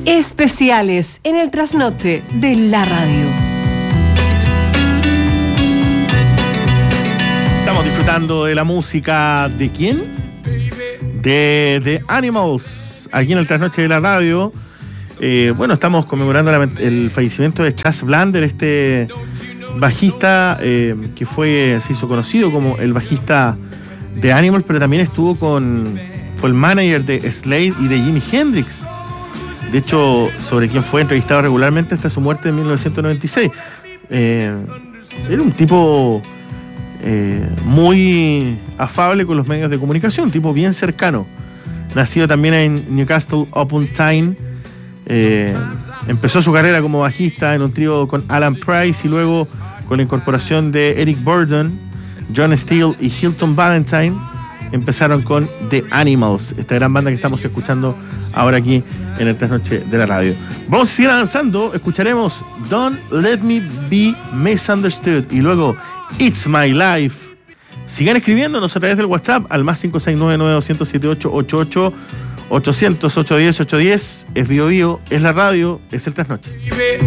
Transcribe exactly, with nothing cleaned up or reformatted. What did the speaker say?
Especiales en el trasnoche de la radio. Estamos disfrutando de la música ¿de quién? De The Animals, aquí en el trasnoche de la radio. Eh, bueno, estamos conmemorando la, el fallecimiento de Chas Blander, este bajista eh, que fue, se hizo conocido como el bajista de Animals, pero también estuvo con, fue el manager de Slade y de Jimi Hendrix. De hecho, sobre quien fue entrevistado regularmente hasta su muerte en mil novecientos noventa y seis. Eh, era un tipo eh, muy afable con los medios de comunicación, un tipo bien cercano. Nacido también en Newcastle upon Tyne, eh, empezó su carrera como bajista en un trío con Alan Price y luego con la incorporación de Eric Burdon, John Steele y Hilton Valentine. Empezaron con The Animals, esta gran banda que estamos escuchando ahora aquí en el Trasnoche de la radio. Vamos a seguir avanzando, escucharemos Don't Let Me Be Misunderstood y luego It's My Life. Sigan escribiéndonos a través del WhatsApp al más cinco seis nueve nueve dos cero siete ocho ocho ocho ochocientos ocho diez ocho diez. Es Bio Bio, es la radio, es el Trasnoche.